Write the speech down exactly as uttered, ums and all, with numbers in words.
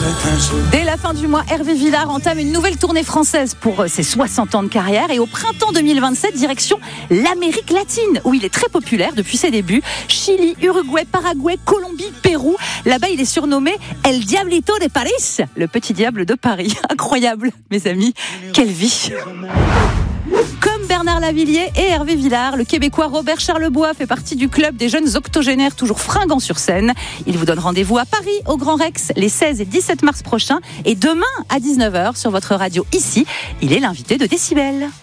Dès la fin du mois, Hervé Villard entame une nouvelle tournée française pour ses soixante ans de carrière. Et au printemps deux mille vingt-sept, direction l'Amérique latine, où il est très populaire depuis ses débuts. Chili, Uruguay, Paraguay, Colombie, Pérou. Là-bas, il est surnommé El Diablito de Paris, le petit diable de Paris. Incroyable, mes amis. Quelle vie! Comme Bernard Lavilliers et Hervé Villard, le Québécois Robert Charlebois fait partie du club des jeunes octogénaires toujours fringants sur scène. Il vous donne rendez-vous à Paris, au Grand Rex, les seize et dix-sept mars prochains. Et demain, à dix-neuf heures, sur votre radio ici, il est l'invité de Décibel.